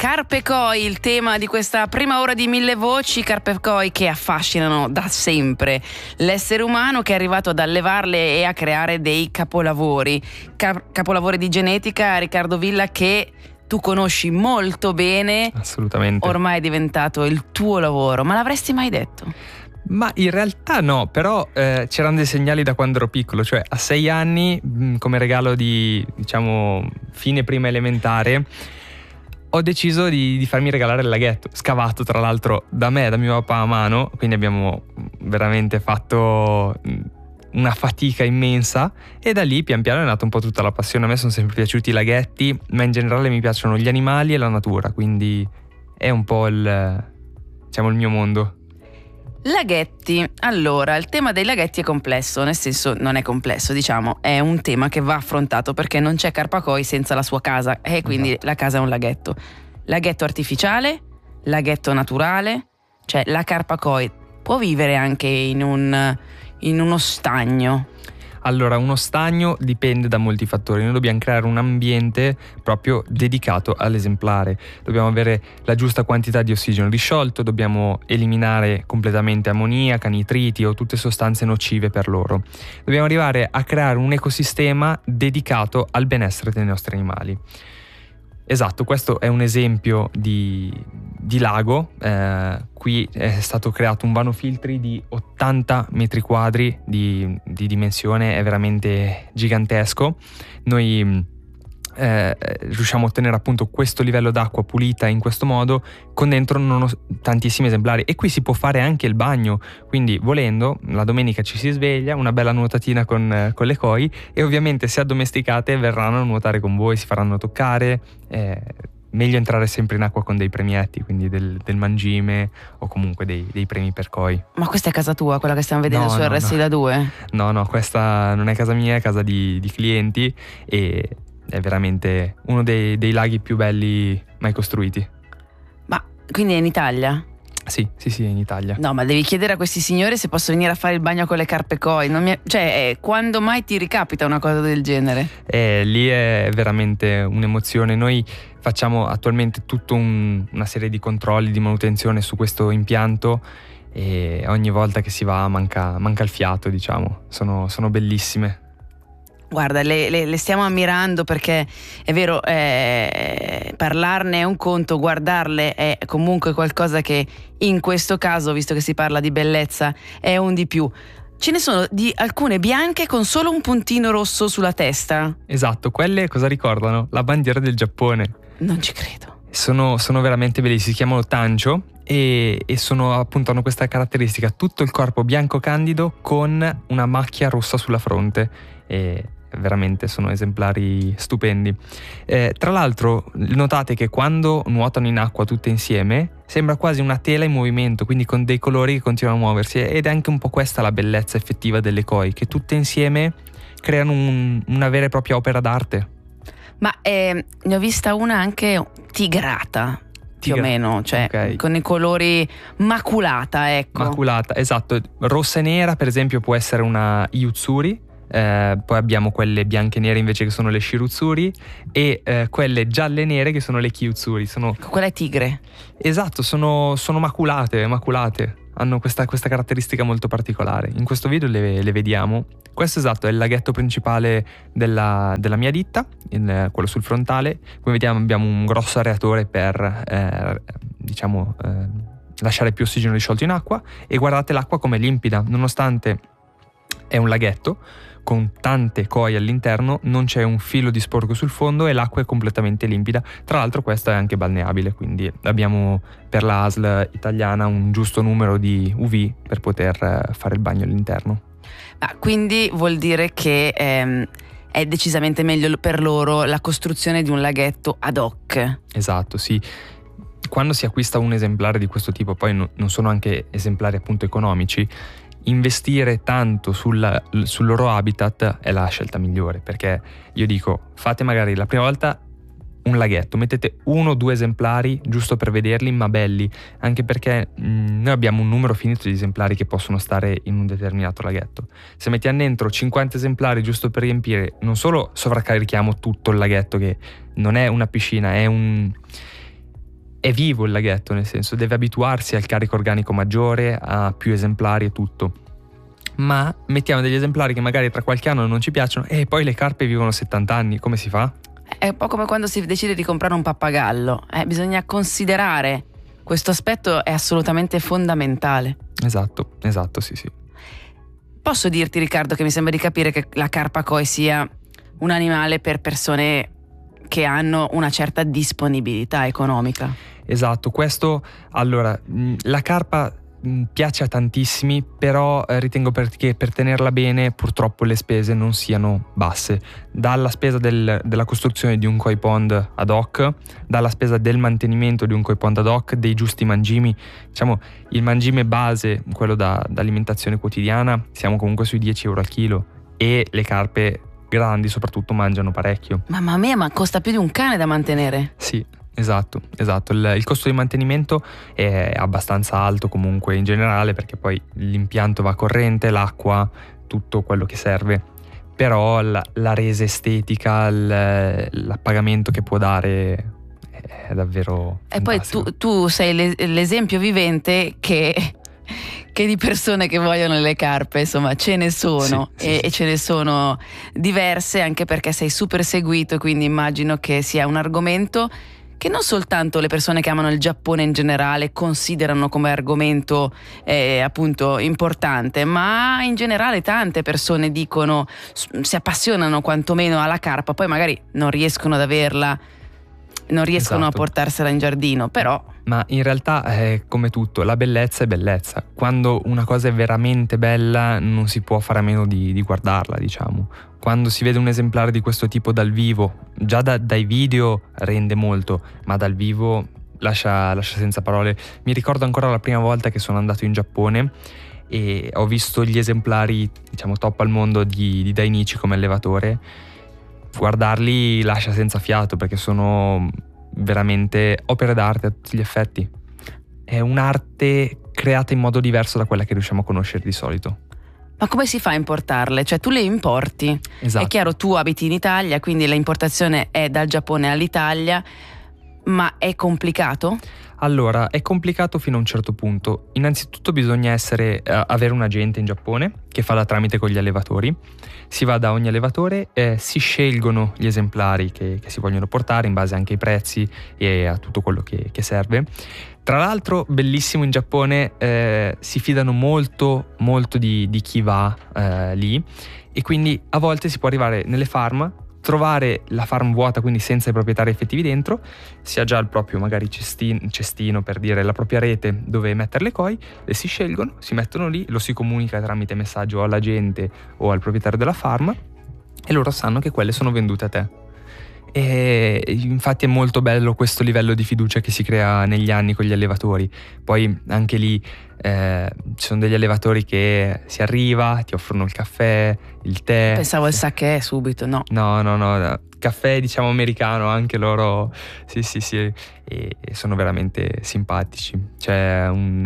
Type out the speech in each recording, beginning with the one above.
Carpe Koi, il tema di questa prima ora di Mille Voci. Carpe Koi che affascinano da sempre l'essere umano, che è arrivato ad allevarle e a creare dei capolavori. Capolavori di genetica, Riccardo Villa, che tu conosci molto bene. Assolutamente. Ormai è diventato il tuo lavoro, ma l'avresti mai detto? Ma in realtà no, però c'erano dei segnali da quando ero piccolo, cioè a 6 anni, come regalo di, diciamo, fine prima elementare, ho deciso di farmi regalare il laghetto, scavato tra l'altro da me, da mio papà a mano, quindi abbiamo veramente fatto una fatica immensa, e da lì pian piano è nata un po' tutta la passione. A me sono sempre piaciuti i laghetti, ma in generale mi piacciono gli animali e la natura, quindi è un po' il mio mondo. Laghetti. Allora, il tema dei laghetti è complesso, nel senso non è complesso, diciamo, è un tema che va affrontato perché non c'è Carpe Koi senza la sua casa, e quindi esatto. La casa è un laghetto. Laghetto artificiale, laghetto naturale, cioè la Carpe Koi può vivere anche in uno stagno. Allora, uno stagno dipende da molti fattori. Noi dobbiamo creare un ambiente proprio dedicato all'esemplare. Dobbiamo avere la giusta quantità di ossigeno disciolto, dobbiamo eliminare completamente ammoniaca, nitriti o tutte sostanze nocive per loro. Dobbiamo arrivare a creare un ecosistema dedicato al benessere dei nostri animali. Esatto, questo è un esempio di lago. Qui è stato creato un vano filtri di 80 metri quadri di dimensione, è veramente gigantesco. Noi riusciamo a ottenere appunto questo livello d'acqua pulita in questo modo, con dentro tantissimi esemplari, e qui si può fare anche il bagno, quindi volendo la domenica ci si sveglia, una bella nuotatina con le koi, e ovviamente se addomesticate verranno a nuotare con voi, si faranno toccare. Meglio entrare sempre in acqua con dei premietti, quindi del mangime o comunque dei premi per koi. Ma questa è casa tua, quella che stiamo vedendo su RSI da 2? No, questa non è casa mia, è casa di clienti, e è veramente uno dei laghi più belli mai costruiti. Ma quindi è in Italia? Sì, è in Italia. No, ma devi chiedere a questi signori se posso venire a fare il bagno con le Carpe Koi. Quando mai ti ricapita una cosa del genere? Lì è veramente un'emozione. Noi facciamo attualmente tutta una serie di controlli di manutenzione su questo impianto, e ogni volta che si va manca il fiato, diciamo. Sono bellissime. Guarda, le stiamo ammirando, perché è vero, parlarne è un conto, guardarle è comunque qualcosa che in questo caso, visto che si parla di bellezza, è un di più. Ce ne sono di alcune bianche con solo un puntino rosso sulla testa. Esatto, quelle cosa ricordano? La bandiera del Giappone. Non ci credo. Sono veramente bellissime, si chiamano tancho, e sono appunto, hanno questa caratteristica: tutto il corpo bianco candido con una macchia rossa sulla fronte, e veramente sono esemplari stupendi. Tra l'altro notate che quando nuotano in acqua tutte insieme sembra quasi una tela in movimento, quindi con dei colori che continuano a muoversi, ed è anche un po' questa la bellezza effettiva delle koi, che tutte insieme creano una vera e propria opera d'arte. Ma ne ho vista una anche tigrata, più o meno, cioè okay, con i colori maculata, ecco. Maculata, esatto. Rossa e nera per esempio può essere una Iutsuri. Poi abbiamo quelle bianche e nere invece che sono le Shirutsuri, e quelle gialle e nere che sono le Kyutsuri. Quella è tigre. Esatto, sono maculate. Hanno questa caratteristica molto particolare. In questo video le vediamo. Questo, esatto, è il laghetto principale della mia ditta, quello sul frontale. Come vediamo abbiamo un grosso aeratore per lasciare più ossigeno disciolto in acqua, e guardate l'acqua com'è limpida, nonostante è un laghetto con tante koi all'interno, non c'è un filo di sporco sul fondo e l'acqua è completamente limpida. Tra l'altro questa è anche balneabile, quindi abbiamo per la ASL italiana un giusto numero di UV per poter fare il bagno all'interno. Quindi vuol dire che è decisamente meglio per loro la costruzione di un laghetto ad hoc. Esatto, sì. Quando si acquista un esemplare di questo tipo, poi non sono anche esemplari appunto economici, investire tanto sul loro habitat è la scelta migliore, perché io dico, fate magari la prima volta un laghetto, mettete 1 o 2 esemplari giusto per vederli, ma belli, anche perché noi abbiamo un numero finito di esemplari che possono stare in un determinato laghetto. Se mettiamo dentro 50 esemplari giusto per riempire, non solo sovraccarichiamo tutto il laghetto, che non è una piscina, è è vivo il laghetto, nel senso deve abituarsi al carico organico maggiore, a più esemplari e tutto. Ma mettiamo degli esemplari che magari tra qualche anno non ci piacciono e poi le carpe vivono 70 anni, come si fa? È un po' come quando si decide di comprare un pappagallo, bisogna considerare questo aspetto, è assolutamente fondamentale. Esatto, sì. Posso dirti, Riccardo, che mi sembra di capire che la carpa koi sia un animale per persone che hanno una certa disponibilità economica. Esatto, questo, allora, la carpa piace a tantissimi, però ritengo che per tenerla bene purtroppo le spese non siano basse, dalla spesa della costruzione di un koi pond ad hoc, dalla spesa del mantenimento di un koi pond ad hoc, dei giusti mangimi. Diciamo il mangime base, quello da alimentazione quotidiana, siamo comunque sui 10 euro al chilo, e le carpe grandi soprattutto mangiano parecchio. Mamma mia, ma costa più di un cane da mantenere? Sì, esatto. Il costo di mantenimento è abbastanza alto comunque in generale, perché poi l'impianto va corrente, l'acqua, tutto quello che serve, però la resa estetica, l'appagamento che può dare è davvero fantastico. E poi tu sei l'esempio vivente che di persone che vogliono le carpe, insomma ce ne sono, sì. Ce ne sono diverse, anche perché sei super seguito, quindi immagino che sia un argomento che non soltanto le persone che amano il Giappone in generale considerano come argomento appunto importante, ma in generale tante persone dicono, si appassionano quantomeno alla carpa, poi magari non riescono ad averla, non riescono esatto. a portarsela in giardino, però... Ma in realtà è come tutto, la bellezza è bellezza. Quando una cosa è veramente bella non si può fare a meno di guardarla, diciamo. Quando si vede un esemplare di questo tipo dal vivo, già dai video rende molto, ma dal vivo lascia senza parole. Mi ricordo ancora la prima volta che sono andato in Giappone e ho visto gli esemplari, diciamo, top al mondo di Dainichi come allevatore. Guardarli lascia senza fiato, perché sono veramente opere d'arte a tutti gli effetti. È un'arte creata in modo diverso da quella che riusciamo a conoscere di solito. Ma come si fa a importarle? Cioè tu le importi. Esatto. È chiaro, tu abiti in Italia, quindi l'importazione è dal Giappone all'Italia, ma è complicato? Allora, è complicato fino a un certo punto. Innanzitutto bisogna avere un agente in Giappone che fa da tramite con gli allevatori. Si va da ogni allevatore, si scelgono gli esemplari che si vogliono portare in base anche ai prezzi e a tutto quello che serve. Tra l'altro, bellissimo in Giappone, si fidano molto di chi va lì, e quindi a volte si può arrivare nelle farm, trovare la farm vuota, quindi senza i proprietari effettivi dentro, si ha già il proprio magari cestino, per dire, la propria rete dove mettere le koi, le si scelgono, si mettono lì, lo si comunica tramite messaggio alla gente o al proprietario della farm, e loro sanno che quelle sono vendute a te. E infatti è molto bello questo livello di fiducia che si crea negli anni con gli allevatori. Poi anche lì ci sono degli allevatori che si arriva, ti offrono il caffè, il tè. Pensavo il sake subito, no. No, caffè diciamo americano, anche loro, sì, e sono veramente simpatici. C'è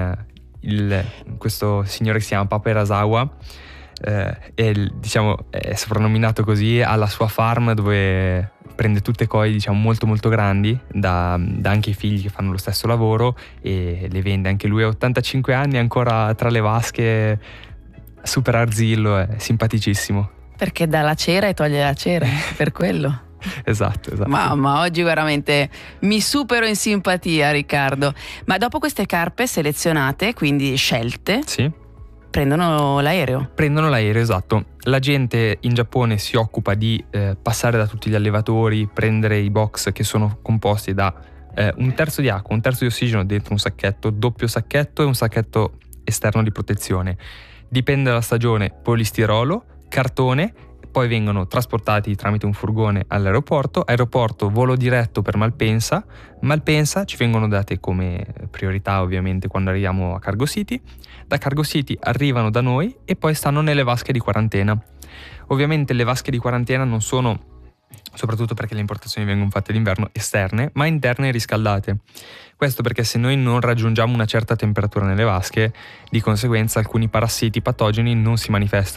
questo signore che si chiama Papa Erasawa, diciamo è soprannominato così, alla sua farm dove prende tutte koi, diciamo, molto molto grandi, da anche i figli che fanno lo stesso lavoro, e le vende. Anche lui ha 85 anni, ancora tra le vasche, super arzillo, è simpaticissimo. Perché dà la cera e toglie la cera, per quello. Esatto. Mamma, oggi veramente mi supero in simpatia, Riccardo. Ma dopo queste carpe selezionate, quindi scelte, sì, prendono l'aereo, esatto. La gente in Giappone si occupa di passare da tutti gli allevatori, prendere i box che sono composti da un terzo di acqua, un terzo di ossigeno dentro un sacchetto, doppio sacchetto, e un sacchetto esterno di protezione. Dipende dalla stagione, polistirolo, cartone. Poi vengono trasportati tramite un furgone all'aeroporto, volo diretto per Malpensa ci vengono date come priorità ovviamente quando arriviamo a Cargo City. Da Cargo City arrivano da noi e poi stanno nelle vasche di quarantena. Ovviamente le vasche di quarantena non sono, soprattutto perché le importazioni vengono fatte d'inverno, esterne, ma interne e riscaldate. Questo perché se noi non raggiungiamo una certa temperatura nelle vasche, di conseguenza alcuni parassiti patogeni non si manifestano.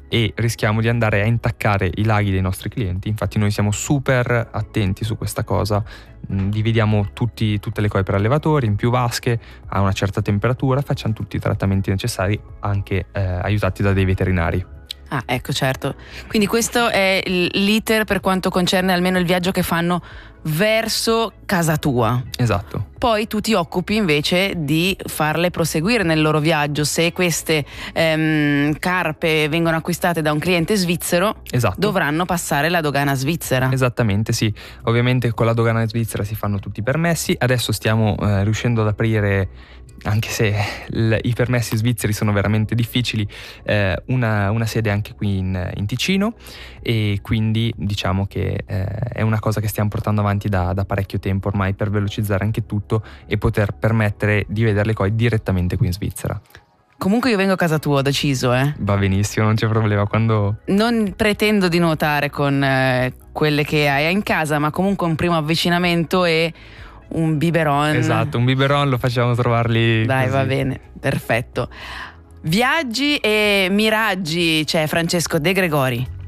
e rischiamo di andare a intaccare i laghi dei nostri clienti. Infatti noi siamo super attenti su questa cosa, dividiamo tutte le coie per allevatori in più vasche a una certa temperatura, facciamo tutti i trattamenti necessari, anche aiutati da dei veterinari. Ah, ecco, certo. Quindi questo è l'iter per quanto concerne almeno il viaggio che fanno verso casa tua. Esatto. Poi tu ti occupi invece di farle proseguire nel loro viaggio. Se queste carpe vengono acquistate da un cliente svizzero, esatto, dovranno passare la dogana svizzera. Esattamente, sì. Ovviamente con la dogana svizzera si fanno tutti i permessi. Adesso stiamo riuscendo ad aprire, anche se i permessi svizzeri sono veramente difficili, una sede anche qui in Ticino, e quindi diciamo che è una cosa che stiamo portando avanti da parecchio tempo ormai, per velocizzare anche tutto e poter permettere di vedere le coie direttamente qui in Svizzera. Comunque io vengo a casa tua, ho deciso, Va benissimo, non c'è problema. Quando... Non pretendo di nuotare con quelle che hai in casa, ma comunque un primo avvicinamento e un biberon. Esatto, un biberon lo facciamo trovarli. Dai, così. va bene, perfetto. Viaggi e miraggi, c'è Francesco De Gregori.